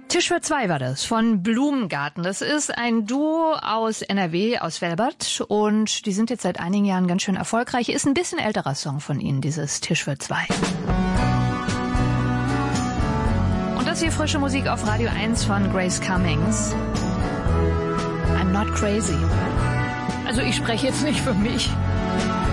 Tisch für zwei war das, von Blumengarten. Das ist ein Duo aus NRW, aus Velbert. Und die sind jetzt seit einigen Jahren ganz schön erfolgreich. Ist ein bisschen älterer Song von ihnen, dieses Tisch für zwei. Und das hier frische Musik auf Radio 1 von Grace Cummings. I'm not crazy. Also ich spreche jetzt nicht für mich.